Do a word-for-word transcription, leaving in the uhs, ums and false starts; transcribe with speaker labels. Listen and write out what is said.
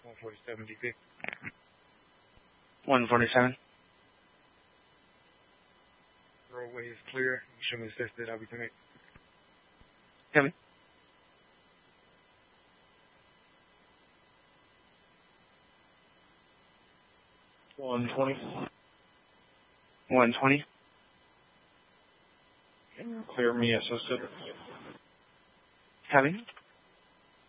Speaker 1: one forty-seven D P.
Speaker 2: one forty-seven.
Speaker 1: Roadway is clear. Show me assisted. I'll be connected.
Speaker 2: Kevin.
Speaker 1: one twenty.
Speaker 2: one twenty.
Speaker 1: Clear me assisted.
Speaker 2: Kevin.